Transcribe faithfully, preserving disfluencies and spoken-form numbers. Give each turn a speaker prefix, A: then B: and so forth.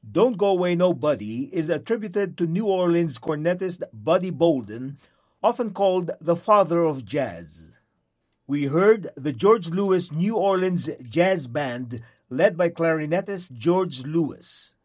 A: Don't Go Away Nobody is attributed to New Orleans cornetist Buddy Bolden, often called the father of jazz. We heard the George Lewis New Orleans Jazz Band led by clarinetist George Lewis.